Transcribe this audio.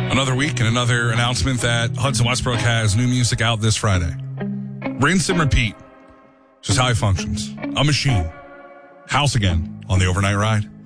Another week and another announcement that Hudson Westbrook has new music out this Friday. Rinse and repeat. Just how he functions. A machine. House again on the overnight ride.